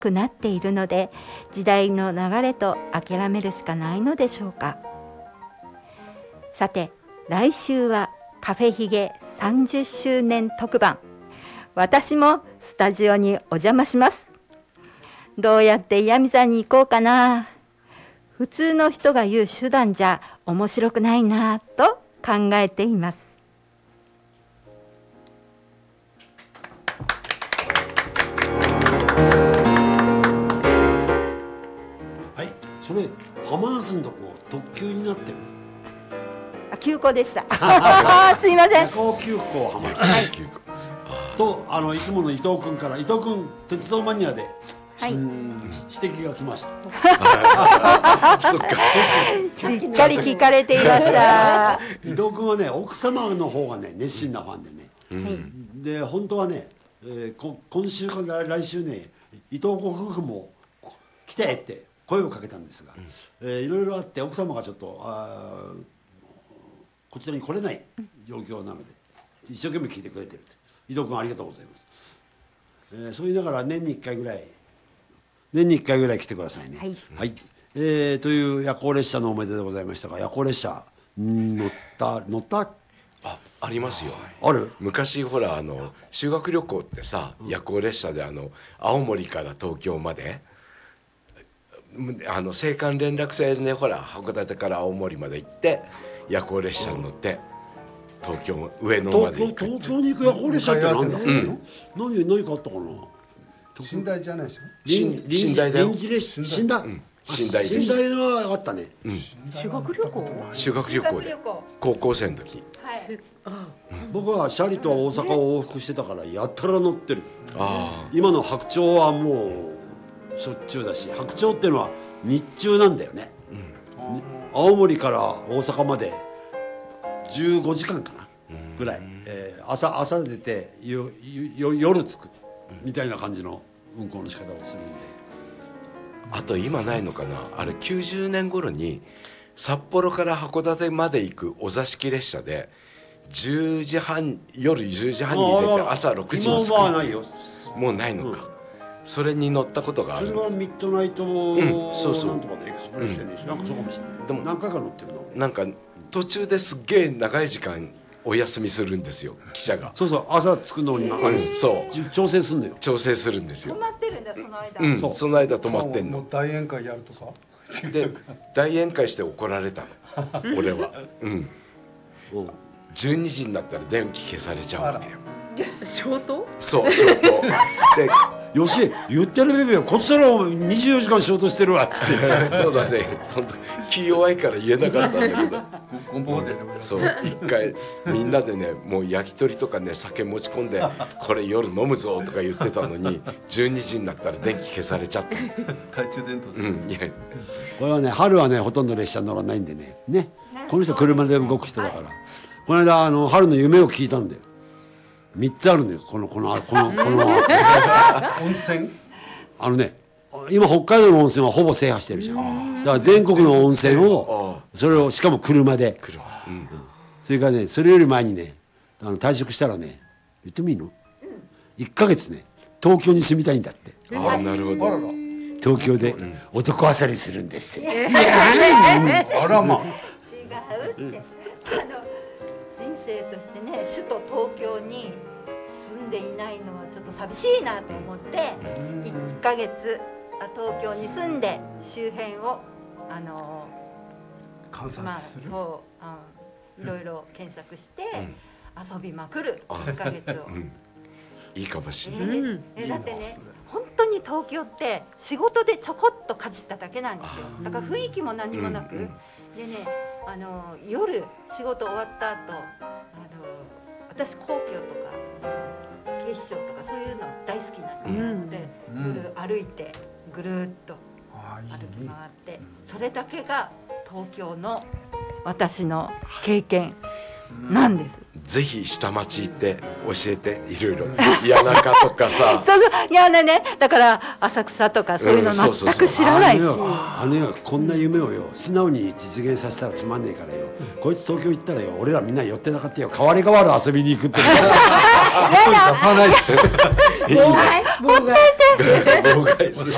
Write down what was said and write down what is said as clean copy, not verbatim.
くなっているので、時代の流れと諦めるしかないのでしょうか。さて、来週はカフェヒゲ30周年特番。私もスタジオにお邪魔します。どうやって岩見沢に行こうかな。普通の人が言う手段じゃ面白くないなと考えています。 はい、それ浜松のとこ特急になってる。 急行でした。すいません。 夜行急行浜松。はい。といつもの伊藤君から、伊藤君鉄道マニアで、はい、指摘が来ました。 そっか。しっかり聞かれていました。 伊藤君はね、奥様の方がね熱心なファンでね。で本当はね、今週から来週ね、伊藤ご夫婦も来てって声をかけたんですが、いろいろあって奥様がちょっとこちらに来れない状況なので、一生懸命聞いてくれてると。伊藤君ありがとうございます。そう言いながら年に1回ぐらい来てくださいね。はい、はい。という夜行列車の思い出でございましたが、夜行列車乗ったありますよ。 ある。 昔ほら修学旅行ってさ、夜行列車で青森から東京まで青函連絡船でほら函館から青森まで行って夜行列車に乗って東京上野まで行く。 東京に行く夜行列車ってなんだ。何かあったかな。 寝台じゃないですよ。 寝台だよ。 寝台。寝台があったね。 修学旅行。 修学旅行で高校生の時。 僕はシャリと大阪を往復してたからやったら乗ってる。今の白鳥はもうしょっちゅうだし、白鳥っていうのは日中なんだよね。青森から大阪まで15時間かなぐらい、朝出て夜着くみたいな感じの運行の仕方をするんで。 あと今ないのかな、あれ90年頃に札幌から函館まで行くお座敷列車で夜10時半に出て朝6時に着く。 今はないよ。 もうないのか。それに乗ったことがあるんです。 それはミッドナイトなんとかでエクスプレスでね、なんかそうかもしれない。でも何回か乗ってるの。 なんか途中ですっげえ長い時間お休みするんですよ、汽車が。 そうそう、朝着くのにそう調整するんだよ。 調整するんですよ。 止まってるんだその間。 その間止まってんの。 大宴会やるとかで大宴会して怒られたの俺は。12時になったら電気消されちゃうわけよ。 消灯？ そう消灯でよし言ってるベビーはこっちら24時間仕事してるわっつってそうだね、本当気弱いから言えなかったんだけどそう一回みんなでね、もう焼き鳥とかね酒持ち込んでこれ夜飲むぞとか言ってたのに12時になったら電気消されちゃった。 懐中電灯で、 いやこれはね、春はねほとんど列車乗らないんでね、この人車で動く人だから。この間春の夢を聞いたんだよ。3つあるんだよ、この温泉。 今北海道の温泉はほぼ制覇してるじゃん。だから全国の温泉をそれをしかも車で、それからね、それより前にね退職したらね、言ってもいいの、1ヶ月ね東京に住みたいんだって。 なるほど。 東京で男あさりするんですよ。 あらまあ。 違うって。人生としてね、首都東京に住んでいないのはちょっと寂しいなと思って1ヶ月東京に住んで周辺を観察する、 いろいろ検索して遊びまくる1ヶ月を。 いいかもしれない。 だってね、本当に東京って仕事でちょこっとかじっただけなんですよ。だから雰囲気も何もなく、でね、夜仕事終わった後私皇居とか警視庁とかそういうの大好きなので、夜歩いてぐるっと歩き回って、それだけが東京の私の経験なんです。 ぜひ下町行って教えて、いろいろ谷中とかさそういやね、だから浅草とかそういうの全く知らないし、 こんな夢をよ素直に実現させたらつまんねえからよ、こいつ東京行ったらよ俺らみんな寄ってなかったよ、代わり代わる遊びに行くって出さないで妨害妨害する